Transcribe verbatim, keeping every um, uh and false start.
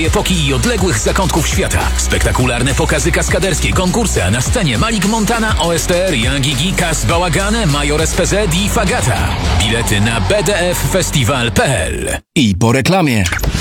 epoki i odległych zakątków świata. Spektakularne pokazy kaskaderskie, konkursy, a na scenie Malik Montana, O S T R, Young Gigi, Kas Bałagane, Major S P Z i Fagata. Bilety na b d f festival kropka p l. I po reklamie.